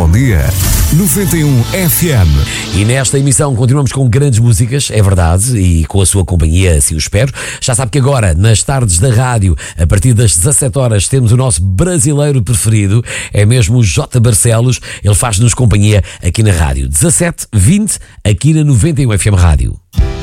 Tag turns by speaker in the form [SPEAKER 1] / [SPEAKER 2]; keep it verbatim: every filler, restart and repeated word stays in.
[SPEAKER 1] Bom dia, noventa e um F M.
[SPEAKER 2] E nesta emissão continuamos com grandes músicas, é verdade, e com a sua companhia, assim o espero. Já sabe que agora, nas tardes da rádio, a partir das dezassete horas, temos o nosso brasileiro preferido, é mesmo o J. Barcelos. Ele faz-nos companhia aqui na rádio. dezassete, vinte, aqui na noventa e um F M Rádio.